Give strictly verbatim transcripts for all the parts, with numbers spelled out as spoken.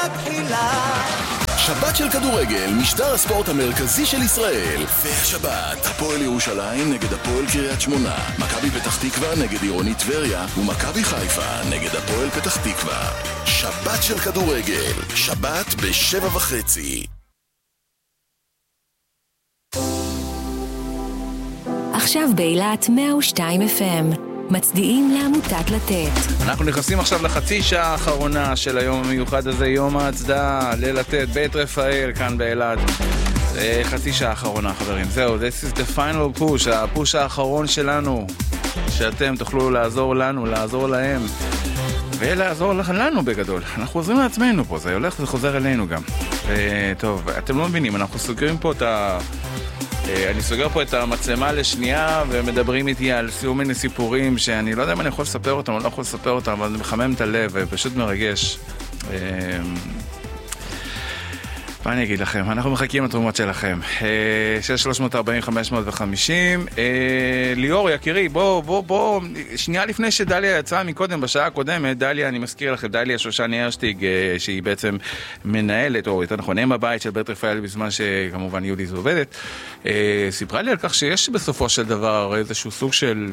מתחילה. שבת של כדורגל, משדר הספורט המרכזי של ישראל. והשבת, הפועל ירושלים נגד הפועל קריית שמונה, מכבי פתח תקווה נגד עירוני טבריה, ומכבי חיפה נגד הפועל פתח תקווה. שבת של כדורגל, שבת בשבע וחצי. עכשיו באילת מאה ושתיים אף אם. מצדיעים לעמותת לתת. אנחנו נכנסים עכשיו לחצי שעה האחרונה של היום המיוחד הזה, יום ההצדעה ללתת, בית רפאל כאן באילת. חצי שעה האחרונה, חברים. זהו, this is the final push, הפוש האחרון שלנו, שאתם תוכלו לעזור לנו, לעזור להם, ולעזור לנו בגדול. אנחנו עוזרים לעצמנו פה, זה הולך וחוזר אלינו גם. טוב, אתם לא מבינים, אנחנו סוגרים פה את ה... אני סוגר פה את המצלמה לשנייה ומדברים איתי על סיום מיני סיפורים שאני לא יודע אם אני יכול לספר אותם או לא יכול לספר אותם, אבל זה מחמם את הלב ופשוט מרגש. מה אני אגיד לכם? אנחנו מחכים לתרומות שלכם. שש שלוש ארבעים חמש מאות וחמישים. ליאור, יקירי, בוא, בוא, בוא, שנייה לפני שדליה יצאה מקודם, בשעה הקודמת, דליה, אני מזכיר לכם, דליה שושני הרשטיג, שהיא בעצם מנהלת, או יותר נכון, אם הבית של בית רפאל בזמן שכמובן יהודית עובדת, סיפרה לי על כך שיש בסופו של דבר איזשהו סוג של...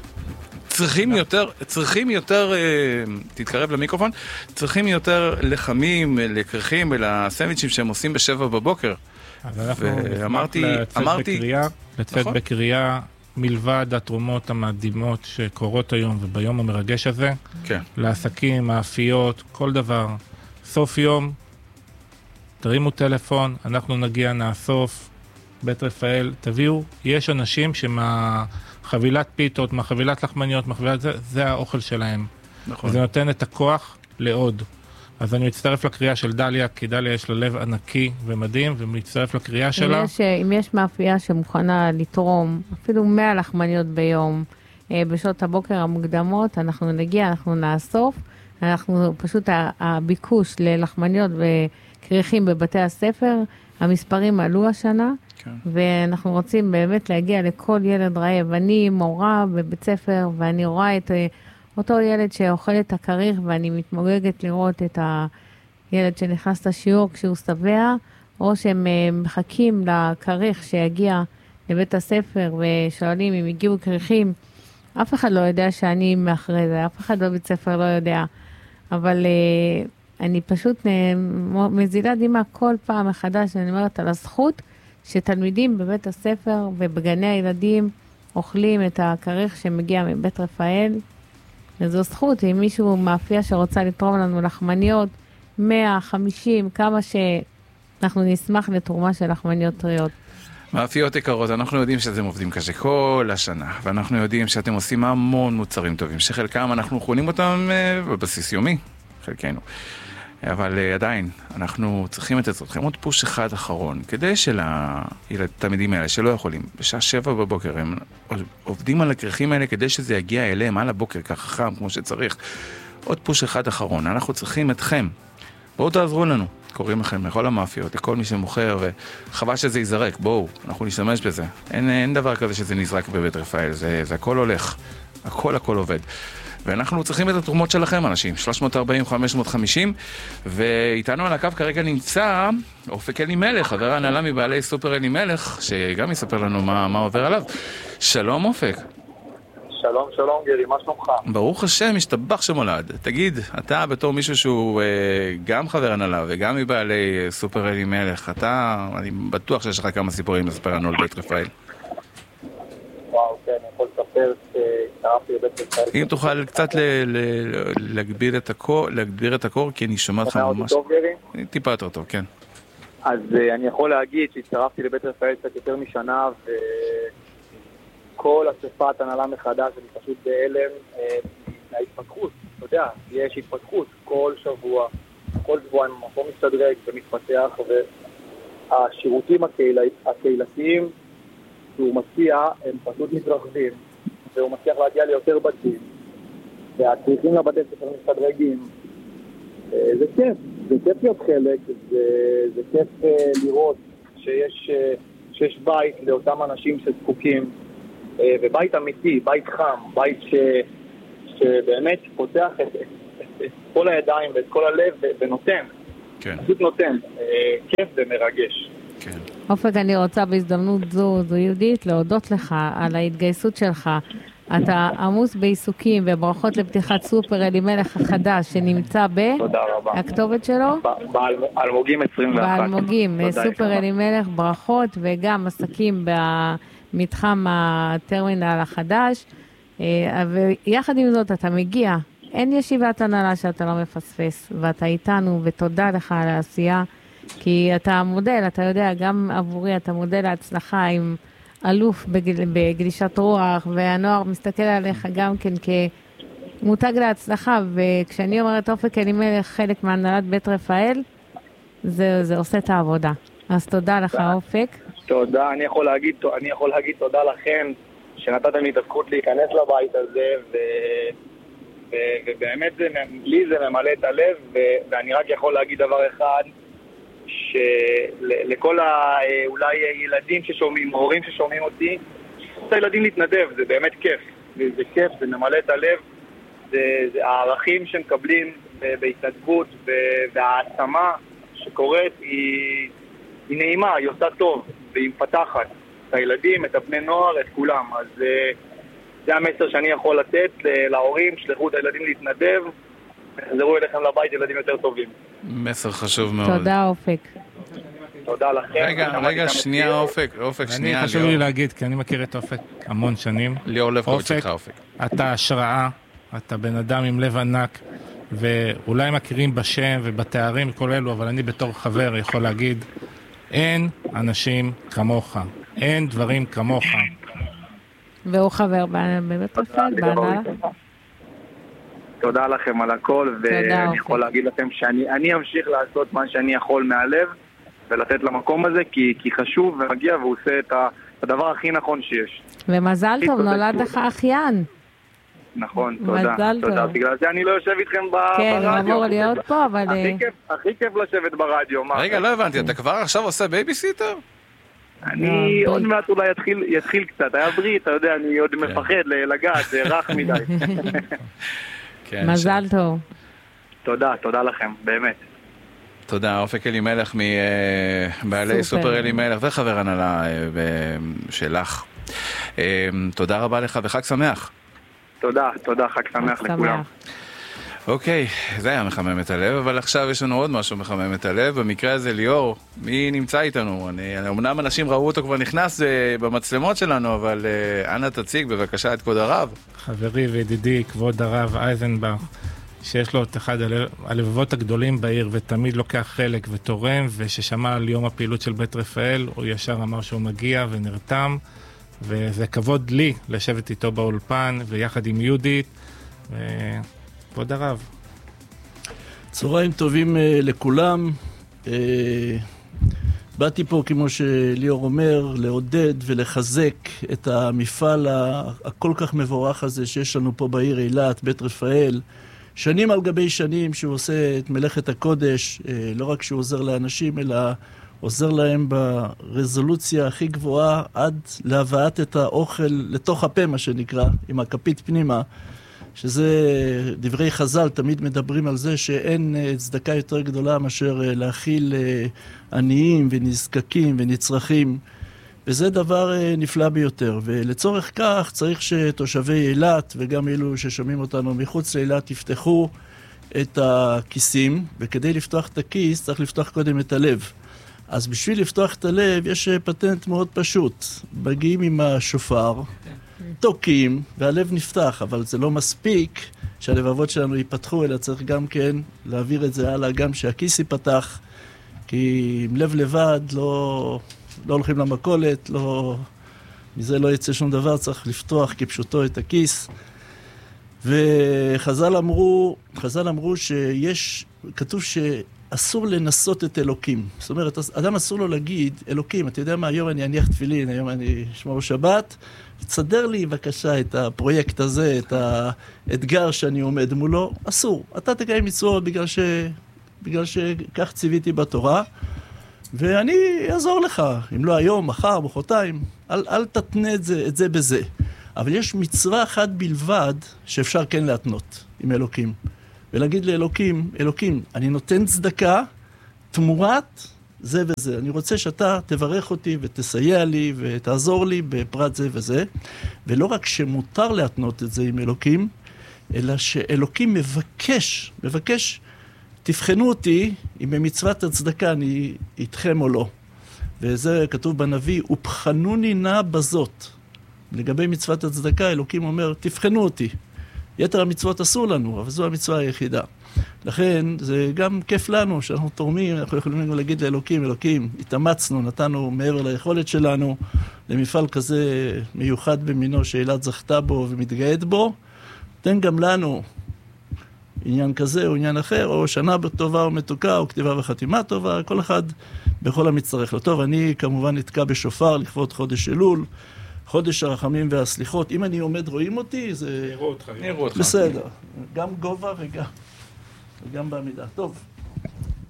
צריכים יותר, צריכים יותר, תתקרב למיקרופון, צריכים יותר לחמים, לקרחים ולסנדוויצ'ים שהם עושים בשבע בבוקר. אז אנחנו נשמח לצאת בקריאה, לצאת בקריאה מלבד התרומות המדהימות שקורות היום וביום המרגש הזה, לעסקים, מאפיות, כל דבר. סוף יום, תרימו טלפון, אנחנו נגיע, נאסוף, בית רפאל, תביאו, יש אנשים שמה... חבילת פיתות, מחבילת לחמניות, מחבילת זה, זה האוכל שלהם. נכון. זה נותן את הכוח לעוד. אז אני מצטרף לקריאה של דליה, כי דליה יש לה לב ענקי ומדהים, ומצטרף לקריאה שלה. יש, אם יש מאפייה שמוכנה לתרום, אפילו מאה לחמניות ביום, בשעות הבוקר המוקדמות, אנחנו נגיע, אנחנו נאסוף, אנחנו פשוט הביקוש ללחמניות וקריחים בבתי הספר, המספרים עלו השנה, ואנחנו רוצים באמת להגיע לכל ילד רעב. אני מורה בבית ספר, ואני רואה את אותו ילד שאוכל את הקריך, ואני מתמוגגת לראות את הילד שנכנס לשיעור כשהוא שבע, או שהם מחכים לקריך שיגיע לבית הספר, ושואלים אם הגיעו קריחים. אף אחד לא יודע שאני מאחרי זה, אף אחד בבית ספר לא יודע. אבל אני פשוט מזילה דמעה כל פעם מחדש, אני אומרת על הזכות, שתלמידים בבית הספר ובגני הילדים אוכלים את הקריך שמגיע מבית רפאל. וזו זכות, אם מישהו מאפייה שרוצה לתרום לנו לחמניות, מאה חמישים, כמה שאנחנו נשמח לתרומה של לחמניות טריות. מאפיות יקרות, אנחנו יודעים שאתם עובדים קשה כל השנה, ואנחנו יודעים שאתם עושים המון מוצרים טובים, שחלקם אנחנו קונים אותם בבסיס יומי, חלקנו. אבל uh, עדיין, אנחנו צריכים את עצמכם עוד פוש אחד אחרון, כדי שלתלמידים האלה שלא יכולים, בשעה שבע בבוקר, הם עובדים על הכרכים האלה כדי שזה יגיע אליהם על הבוקר, ככה חם כמו שצריך. עוד פוש אחד אחרון, אנחנו צריכים אתכם. בואו תעזרו לנו, קוראים לכם לכל המאפיות, לכל מי שמוכר, וחבל שזה ייזרק, בואו, אנחנו נשתמש בזה. אין, אין דבר כזה שזה נזרק בבית רפאל, זה, זה הכל הולך, הכל הכל עובד. ואנחנו צריכים את התרומות שלכם, אנשים, שלוש ארבעים חמש מאות וחמישים, ואיתנו על הקו כרגע נמצא אופק אלימלך, חבר ההנהלה מבעלי סופר אלימלך, שגם יספר לנו מה, מה עובר עליו. שלום אופק. שלום, שלום גרי, מה שלומך? ברוך השם, משתבח שמולד. תגיד, אתה בתור מישהו שהוא אה, גם חבר הנהלה וגם מבעלי סופר אלימלך, אתה, אני בטוח שיש לך כמה סיפורים לספר לנו על בית רפאל. וואו, כן, אני יכול לספר שהצטרפתי לבית רפאל. אם תוכל קצת להגביר את הקור, להגביר את הקור, כי אני שומע אותך ממש... טוב, גרי? טיפה יותר טוב, כן. אז אני יכול להגיד שהצטרפתי לבית רפאל קצת יותר משנה, וכל אספת הנהלה מחדש, אני פשוט בהלם מההתפתחות. אתה יודע, יש התפתחות כל שבוע, כל שבוע המקום מסתדרג ומתפתח, והשירותים הקהילתיים שהוא מציע, הם פשוט מתרחבים, והוא מצליח להגיע ליותר בתים, והצריכים לבתי ספר מסתדרגים. זה כיף, זה כיף להיות חלק, זה, זה כיף לראות שיש, שיש בית לאותם אנשים שזקוקים, ובית אמיתי, בית חם, בית ש, שבאמת פותח את, את, את כל הידיים ואת כל הלב ונותן. כן. פשוט נותן, כיף ומרגש. כן. אופק, אני רוצה בהזדמנות זו, זו יהודית, להודות לך על ההתגייסות שלך. אתה עמוס בעיסוקים וברכות לפתיחת סופר אלימלך החדש שנמצא ב... תודה רבה. הכתובת שלו? באלמוגים עשרים ואחת. באלמוגים, סופר אלימלך, ברכות וגם עסקים במתחם הטרמינל החדש. ויחד עם זאת אתה מגיע, אין ישיבת הנהלה שאתה לא מפספס, ואתה איתנו ותודה לך על העשייה, כי אתה מודל, אתה יודע, גם עבורי אתה מודל להצלחה עם... אלוף בגל, בגלישת רוח, והנוער מסתכל עליך גם כן כמותג להצלחה, וכשאני אומרת אופק אלימלך חלק מהנהלת בית רפאל, זה, זה עושה את העבודה. אז תודה לך אופק. תודה, אני יכול להגיד, אני יכול להגיד תודה לכם, שנתתם לי את הזכות להיכנס לבית הזה, ו, ו, ובאמת זה, לי זה ממלא את הלב, ו, ואני רק יכול להגיד דבר אחד, שלכל אולי ילדים ששומעים, הורים ששומעים אותי, את הילדים להתנדב, זה באמת כיף, זה כיף, זה ממלא את הלב, זה, זה הערכים שמקבלים בהתנדבות, והעצמה שקורית היא, היא נעימה, היא עושה טוב, והיא מפתחת את הילדים, את הבני נוער, את כולם, אז זה המסר שאני יכול לתת להורים, שלחו את הילדים להתנדב, וחזרו אליכם לבית ילדים יותר טובים. מסר חשוב מאוד. תודה אופק. תודה לכם. רגע, רגע, שנייה אופק, אופק, שנייה. אני חשוב לי להגיד, כי אני מכיר את אופק המון שנים. ליאור לבקוביץ' שלך אופק. אתה השראה, אתה בן אדם עם לב ענק, ואולי מכירים בשם ובתארים וכל אלו, אבל אני בתור חבר יכול להגיד, אין אנשים כמוך, אין דברים כמוך. והוא חבר בבית רפאל, בהנהלה. תודה לכם על הכל, ואני יכול להגיד לכם שאני אמשיך לעשות מה שאני יכול מהלב, ולתת למקום הזה, כי, כי חשוב ומגיע, והוא עושה את הדבר הכי נכון שיש. ומזל טוב, נולד לך אחיין. נכון, תודה, תודה. בגלל זה אני לא יושב איתכם ברדיו. כן, הוא אמור להיות פה, אבל... הכי כיף לשבת ברדיו. רגע, לא הבנתי, אתה כבר עכשיו עושה בייביסיטר? אני עוד מעט אולי יתחיל קצת, היה בריא, אתה יודע, אני עוד מפחד לגעת, זה רך מדי. מזל טוב. תודה, תודה לכם, באמת. תודה, אופק אלימלך מבעלי סופר אלימלך וחבר הנהלה שלך. תודה רבה לך וחג שמח. תודה, תודה, חג שמח לכולם. אוקיי, זה היה מחמם את הלב, אבל עכשיו יש לנו עוד משהו מחמם את הלב. במקרה הזה ליאור, מי נמצא איתנו? אני, אמנם אנשים ראו אותו כבר נכנס במצלמות שלנו, אבל אנא תציג בבקשה את כבוד הרב. חברי וידידי, כבוד הרב אייזנבך, שיש לו את אחד הלבבות הגדולים בעיר, ותמיד לוקח חלק ותורם, וששמע על יום הפעילות של בית רפאל, הוא ישר אמר שהוא מגיע ונרתם, וזה כבוד לי לשבת איתו באולפן, ויחד עם יהודית, וכבוד הרב. צהריים טובים uh, לכולם. Uh, באתי פה, כמו שליאור אומר, לעודד ולחזק את המפעל הכל כך מבורך הזה שיש לנו פה בעיר אילת, בית רפאל. שנים על גבי שנים שהוא עושה את מלאכת הקודש, uh, לא רק שהוא עוזר לאנשים, אלא עוזר להם ברזולוציה הכי גבוהה, עד להבאת את האוכל לתוך הפה, מה שנקרא, עם הכפית פנימה. שזה דברי חז"ל, תמיד מדברים על זה שאין צדקה יותר גדולה מאשר להכיל עניים ונזקקים ונצרכים, וזה דבר נפלא ביותר. ולצורך כך צריך שתושבי אילת וגם אלו ששומעים אותנו מחוץ לאילת יפתחו את הכיסים, וכדי לפתוח את הכיס צריך לפתוח קודם את הלב. אז בשביל לפתוח את הלב יש פטנט מאוד פשוט. מגיעים עם השופר, תוקים, והלב נפתח, אבל זה לא מספיק שהלבבות שלנו ייפתחו, אלא צריך גם כן להעביר את זה הלאה, גם שהכיס ייפתח, כי עם לב לבד לא, לא הולכים למכולת, לא, מזה לא יצא שום דבר, צריך לפתוח כפשוטו את הכיס. וחז"ל אמרו, חז"ל אמרו שיש, כתוב שאסור לנסות את אלוקים. זאת אומרת, אדם אסור לו להגיד, אלוקים, אתה יודע מה, היום אני אניח תפילין, היום אני אשמור שבת, תסדר לי בבקשה את הפרויקט הזה, את האתגר שאני עומד מולו, אסור. אתה תקיים מצוות בגלל ש... בגלל שכך ציוויתי בתורה, ואני אעזור לך, אם לא היום, מחר, מחרתיים, אל, אל תתנה את זה, את זה בזה. אבל יש מצווה אחת בלבד שאפשר כן להתנות עם אלוקים. ולהגיד לאלוקים, אלוקים, אני נותן צדקה, תמורת זה וזה. אני רוצה שאתה תברך אותי ותסייע לי ותעזור לי בפרט זה וזה. ולא רק שמותר להתנות את זה עם אלוקים, אלא שאלוקים מבקש, מבקש, תבחנו אותי אם במצוות הצדקה אני איתכם או לא. וזה כתוב בנביא, ובחנוני נא בזאת. לגבי מצוות הצדקה, אלוקים אומר, תבחנו אותי. יתר המצוות אסור לנו, אבל זו המצווה היחידה. לכן, זה גם כיף לנו שאנחנו תורמים, אנחנו יכולים להגיד לאלוקים, אלוקים, התאמצנו, נתנו מעבר ליכולת שלנו, למפעל כזה מיוחד במינו שאילת זכתה בו ומתגעד בו, תן גם לנו עניין כזה או עניין אחר, או שנה טובה או מתוקה, או כתיבה וחתימה טובה, כל אחד בכל המצטרך לו. טוב, אני כמובן נתקע בשופר לכבוד חודש אלול, חודש הרחמים והסליחות. אם אני עומד, רואים אותי? זה... נראו אותך. בסדר. גם גובה וגם, וגם בעמידה. טוב.